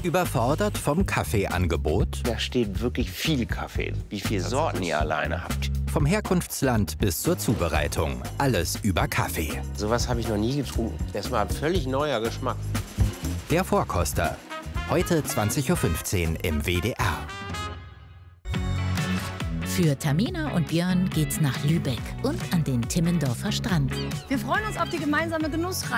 Überfordert vom Kaffeeangebot? Da steht wirklich viel Kaffee. Wie viele Sorten ihr alleine habt. Vom Herkunftsland bis zur Zubereitung. Alles über Kaffee. Sowas habe ich noch nie getrunken. Das war ein völlig neuer Geschmack. Der Vorkoster. Heute 20:15 Uhr im WDR. Für Tamina und Björn geht's nach Lübeck und an den Timmendorfer Strand. Wir freuen uns auf die gemeinsame Genussreise.